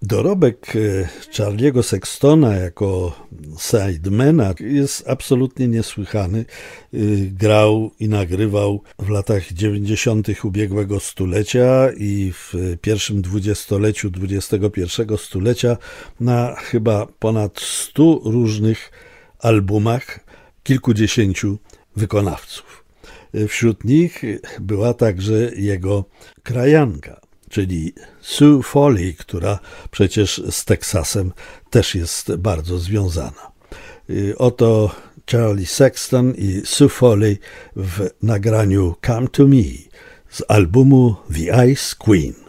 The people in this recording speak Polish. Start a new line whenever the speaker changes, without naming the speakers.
Dorobek Charliego Sextona jako sidemana jest absolutnie niesłychany. Grał i nagrywał w latach 90. ubiegłego stulecia i w pierwszym dwudziestoleciu XXI stulecia na chyba ponad 100 różnych albumach kilkudziesięciu wykonawców. Wśród nich była także jego krajanka, czyli Sue Foley, która przecież z Teksasem też jest bardzo związana. Oto Charlie Sexton i Sue Foley w nagraniu Come to Me z albumu The Ice Queen.